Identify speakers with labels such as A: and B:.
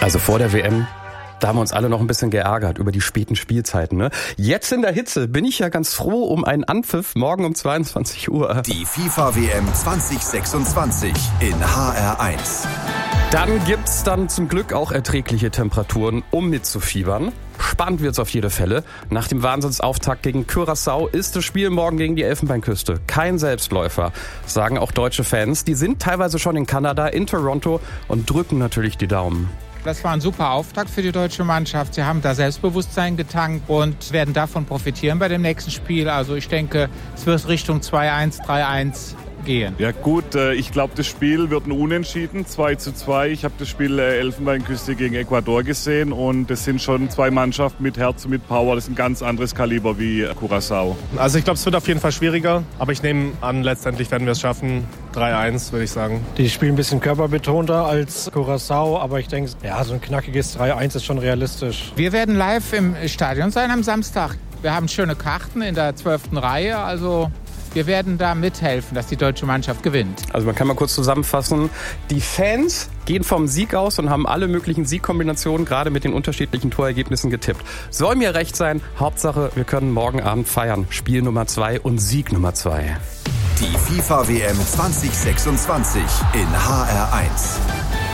A: Also vor der WM, da haben wir uns alle noch ein bisschen geärgert über die späten Spielzeiten. Ne? Jetzt in der Hitze bin ich ja ganz froh um einen Anpfiff morgen um 22 Uhr.
B: Die FIFA-WM 2026 in HR1.
A: Dann gibt's dann zum Glück auch erträgliche Temperaturen, um mitzufiebern. Spannend wird's auf jede Fälle. Nach dem Wahnsinnsauftakt gegen Curaçao ist das Spiel morgen gegen die Elfenbeinküste kein Selbstläufer, sagen auch deutsche Fans. Die sind teilweise schon in Kanada, in Toronto und drücken natürlich die Daumen.
C: Das war ein super Auftakt für die deutsche Mannschaft. Sie haben da Selbstbewusstsein getankt und werden davon profitieren bei dem nächsten Spiel. Also ich denke, es wird Richtung 2-1, 3-1 gehen.
D: Ja gut, ich glaube, das Spiel wird ein Unentschieden, 2:2. Ich habe das Spiel Elfenbeinküste gegen Ecuador gesehen und das sind schon zwei Mannschaften mit Herz und mit Power. Das ist ein ganz anderes Kaliber wie Curaçao.
E: Also ich glaube, es wird auf jeden Fall schwieriger, aber ich nehme an, letztendlich werden wir es schaffen. 3-1, würde ich sagen.
F: Die spielen ein bisschen körperbetonter als Curaçao, aber ich denke, ja, so ein knackiges 3-1 ist schon realistisch.
C: Wir werden live im Stadion sein am Samstag. Wir haben schöne Karten in der 12. Reihe, also wir werden da mithelfen, dass die deutsche Mannschaft gewinnt.
A: Also man kann mal kurz zusammenfassen, die Fans gehen vom Sieg aus und haben alle möglichen Siegkombinationen gerade mit den unterschiedlichen Torergebnissen getippt. Soll mir recht sein, Hauptsache wir können morgen Abend feiern. Spiel Nummer 2 und Sieg Nummer 2.
B: Die FIFA-WM 2026 in HR1.